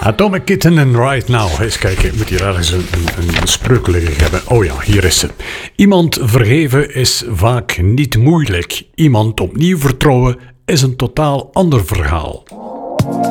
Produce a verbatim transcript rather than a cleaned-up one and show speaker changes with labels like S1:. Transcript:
S1: Atomic Kitten en Right Now. Eens kijken, ik moet hier ergens een, een, een spreuk liggen hebben. Oh ja, hier is ze. Iemand vergeven is vaak niet moeilijk. Iemand opnieuw vertrouwen is een totaal ander verhaal.